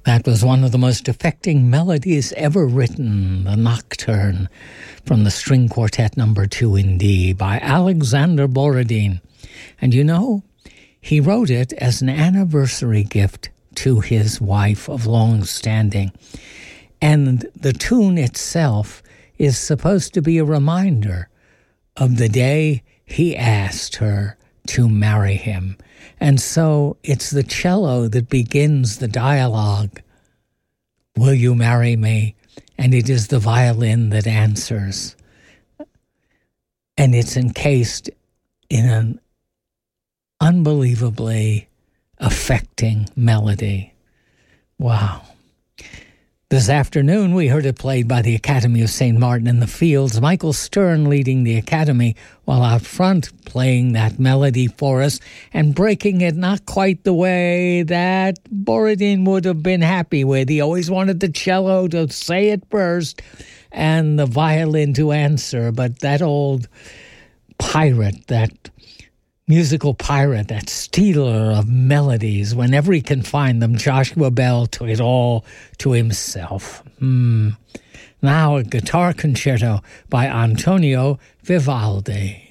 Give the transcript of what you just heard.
That was one of the most affecting melodies ever written, the Nocturne from the String Quartet No. 2 in D by Alexander Borodin. And you know, he wrote it as an anniversary gift to his wife of long standing. And the tune itself is supposed to be a reminder of the day he asked her to marry him. And so it's the cello that begins the dialogue, "Will you marry me?" And it is the violin that answers. And it's encased in an unbelievably affecting melody. Wow. This afternoon, we heard it played by the Academy of St. Martin in the Fields, Michael Stern leading the Academy, while out front playing that melody for us and breaking it not quite the way that Borodin would have been happy with. He always wanted the cello to say it first and the violin to answer, but that old pirate, that musical pirate, that stealer of melodies, whenever he can find them, Joshua Bell took it all to himself. Now a guitar concerto by Antonio Vivaldi.